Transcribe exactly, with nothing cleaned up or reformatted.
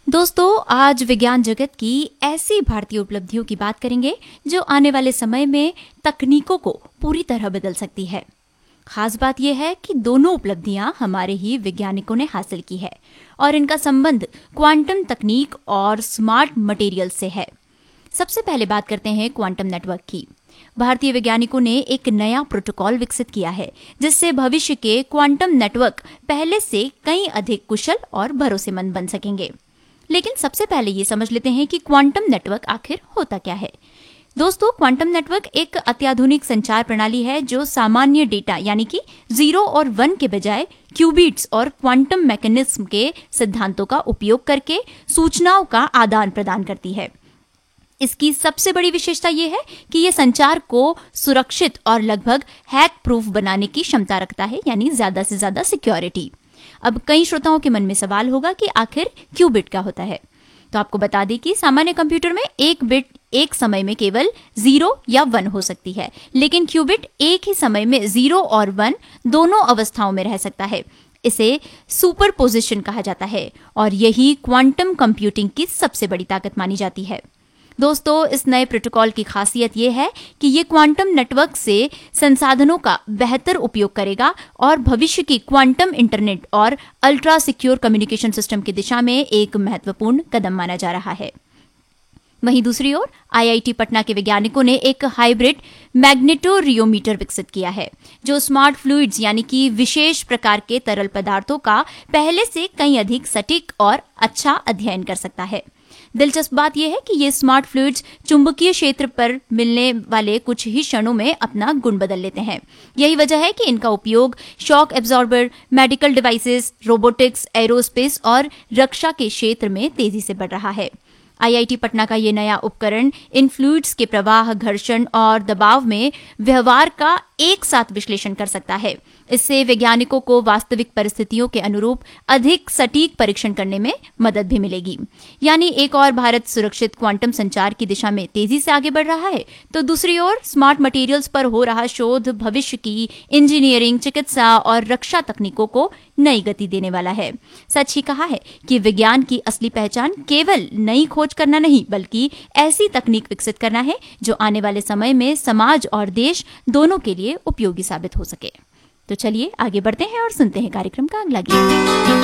दोस्तों, आज विज्ञान जगत की ऐसी भारतीय उपलब्धियों की बात करेंगे जो आने वाले समय में तकनीकों को पूरी तरह बदल सकती है। खास बात यह है कि दोनों उपलब्धियां हमारे ही वैज्ञानिकों ने हासिल की है और इनका संबंध क्वांटम तकनीक और स्मार्ट मटेरियल से है। सबसे पहले बात करते हैं क्वांटम नेटवर्क की। भारतीय वैज्ञानिकों ने एक नया प्रोटोकॉल विकसित किया है जिससे भविष्य के क्वांटम नेटवर्क पहले से कई अधिक कुशल और भरोसेमंद बन सकेंगे। लेकिन सबसे पहले ये समझ लेते हैं कि क्वांटम नेटवर्क आखिर होता क्या है। दोस्तों, क्वांटम नेटवर्क एक अत्याधुनिक संचार प्रणाली है जो सामान्य डेटा यानी कि जीरो और वन के बजाय क्यूबिट्स और क्वांटम मैकेनिज्म के सिद्धांतों का उपयोग करके सूचनाओं का आदान प्रदान करती है। इसकी सबसे बड़ी विशेषता यह है कि यह संचार को सुरक्षित और लगभग हैक प्रूफ बनाने की क्षमता रखता है, यानी ज्यादा से ज्यादा सिक्योरिटी। अब कई श्रोताओं के मन में सवाल होगा कि आखिर क्यूबिट क्या होता है। तो आपको बता दें कि सामान्य कंप्यूटर में एक बिट एक समय में केवल जीरो या वन हो सकती है, लेकिन क्यूबिट एक ही समय में जीरो और वन दोनों अवस्थाओं में रह सकता है। इसे सुपरपोजिशन कहा जाता है और यही क्वांटम कंप्यूटिंग की सबसे बड़ी ताकत मानी जाती है। दोस्तों, इस नए प्रोटोकॉल की खासियत यह है कि ये क्वांटम नेटवर्क से संसाधनों का बेहतर उपयोग करेगा और भविष्य की क्वांटम इंटरनेट और अल्ट्रा सिक्योर कम्युनिकेशन सिस्टम की दिशा में एक महत्वपूर्ण कदम माना जा रहा है। वहीं दूसरी ओर आई आई टी पटना के वैज्ञानिकों ने एक हाइब्रिड मैग्नेटोरियोमीटर विकसित किया है जो स्मार्ट फ्लूइड्स यानी कि विशेष प्रकार के तरल पदार्थों का पहले से कहीं अधिक सटीक और अच्छा अध्ययन कर सकता है। दिलचस्प बात यह है कि ये स्मार्ट फ्लूइड्स चुंबकीय क्षेत्र पर मिलने वाले कुछ ही क्षणों में अपना गुण बदल लेते हैं। यही वजह है कि इनका उपयोग shock absorber, medical devices, robotics, aerospace और रक्षा के क्षेत्र में तेजी से बढ़ रहा है। आई आई टी पटना का ये नया उपकरण इन फ्लूइड्स के प्रवाह, घर्षण और दबाव में व्यवहार का एक साथ विश्लेषण कर सकता है। इससे वैज्ञानिकों को वास्तविक परिस्थितियों के अनुरूप अधिक सटीक परीक्षण करने में मदद भी मिलेगी। यानी एक और भारत सुरक्षित क्वांटम संचार की दिशा में तेजी से आगे बढ़ रहा है, तो दूसरी ओर स्मार्ट मटेरियल्स पर हो रहा शोध भविष्य की इंजीनियरिंग, चिकित्सा और रक्षा तकनीकों को नई गति देने वाला है। सच ही कहा है कि विज्ञान की असली पहचान केवल नई खोज करना नहीं, बल्कि ऐसी तकनीक विकसित करना है जो आने वाले समय में समाज और देश दोनों के लिए उपयोगी साबित हो सके। तो चलिए आगे बढ़ते हैं और सुनते हैं कार्यक्रम का अगला गीत।